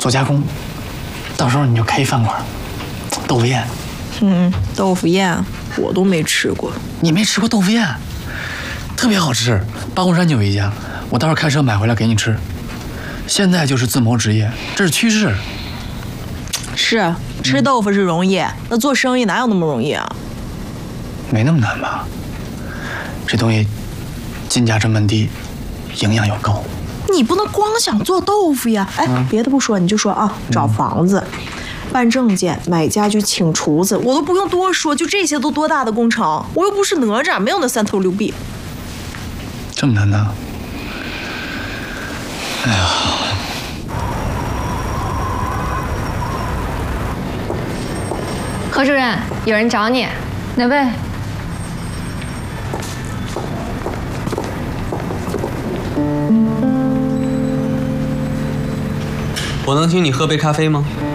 做加工，到时候你就开一饭馆，豆腐宴。 豆腐宴我都没吃过。 你没吃过豆腐宴？特别好吃，八公山就有一家，我到时候开车买回来给你吃。现在就是自谋职业，这是趋势。 是，吃豆腐是容易，那做生意哪有那么容易啊？ 没那么难吧？这东西进价成本低，营养又高。 你不能光想做豆腐呀！哎，别的不说，你就说啊，找房子、办证件、买家具、请厨子，我都不用多说，就这些都多大的工程？我又不是哪吒，没有那3头6臂。 这么难呢？哎呀！ 何主任，有人找你，哪位？ 我能请你喝杯咖啡吗？